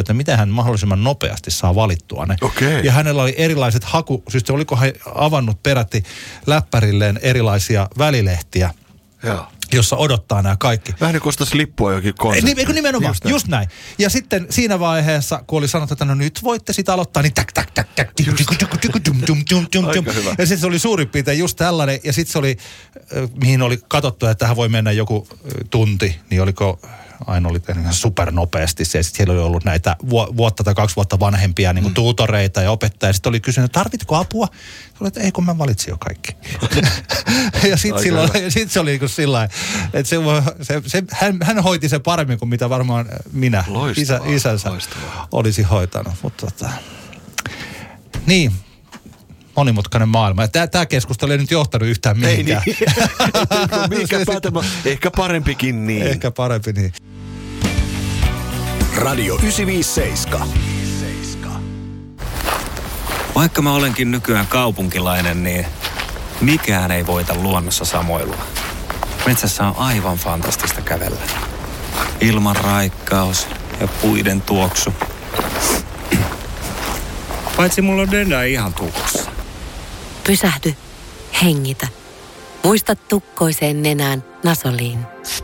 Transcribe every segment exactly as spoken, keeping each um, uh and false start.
että miten hän mahdollisimman nopeasti saa valittua ne. Okay. Ja hänellä oli erilaiset hakusysteemit, oliko hän avannut peräti läppärilleen erilaisia välilehtiä, Joo. jossa odottaa nämä kaikki. Vähän niin kuin ostaisi lippua jokin konsepti. Niin, nimenomaan, just näin. just näin. Ja sitten siinä vaiheessa, kun oli sanottu, että no nyt voitte sitä aloittaa, niin tak, tak, tak, tak, aika hyvä. ja sitten se oli suurin piirtein just tällainen, ja sitten se oli, mihin oli katsottu, että tähän voi mennä joku tunti, niin oliko, aina oli tehnyt ihan supernopeasti se, ja sitten siellä oli ollut näitä vuotta tai kaksi vuotta vanhempia niin kuin mm. tuutoreita ja opettajia, ja sitten oli kysynyt, tarvitko apua? Oli, että ei, kun mä valitsin jo kaikki. ja sitten sit se oli niin kuin sillä että se, se, se, hän, hän hoiti sen paremmin kuin mitä varmaan minä, isä, isänsä, loistavaa. Olisi hoitanut. Mutta tota, niin, monimutkainen maailma. Ja tämä keskustelu ei nyt johtanut yhtään mihinkään. Ei niin. Mihinkä päätelmä? Ehkä parempikin niin. Ehkä parempi niin. Radio yhdeksänsataaviisikymmentäseitsemän. Vaikka mä olenkin nykyään kaupunkilainen, niin mikään ei voita luonnossa samoilua. Metsässä on aivan fantastista kävellä. Ilman raikkaus ja puiden tuoksu. Paitsi mulla on Denda ihan tukossa. Pysähdy, hengitä. Muista tukkoiseen nenään Nasoliin.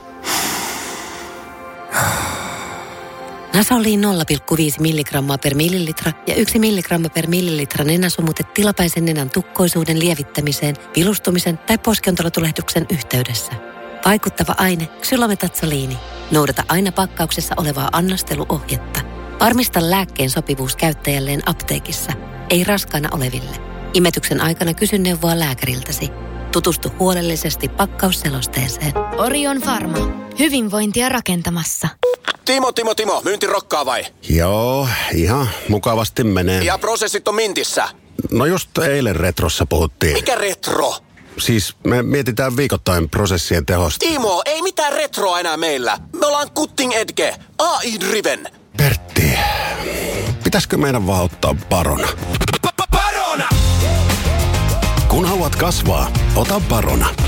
Nasoliin nolla pilkku viisi milligrammaa per millilitra ja yksi milligramma per millilitra nenäsumute tilapäisen nenän tukkoisuuden lievittämiseen, vilustumisen tai poskiontelotulehduksen yhteydessä. Vaikuttava aine ksylometatsoliini. Noudata aina pakkauksessa olevaa annosteluohjetta. Varmista lääkkeen sopivuus käyttäjälleen apteekissa, ei raskaana oleville. Imetyksen aikana kysy neuvoa lääkäriltäsi. Tutustu huolellisesti pakkausselosteeseen. Orion Pharma. Hyvinvointia rakentamassa. Timo, Timo, Timo. Myynti rokkaa vai? Joo, ihan mukavasti menee. Ja prosessit on mintissä? No just eilen retrossa puhuttiin. Mikä retro? Siis me mietitään viikoittain prosessien tehosta. Timo, ei mitään retroa enää meillä. Me ollaan cutting edge, A I-driven. Pertti, pitäisikö meidän vaan ottaa Barona? Barona! Kun haluat kasvaa, ota Barona.